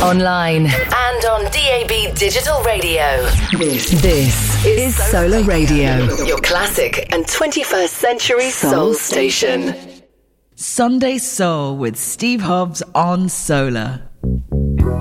online, and on DAB Digital Radio. This is Solar Radio, your classic and 21st century soul station. Sunday Soul with Steve Hobbs on Solar.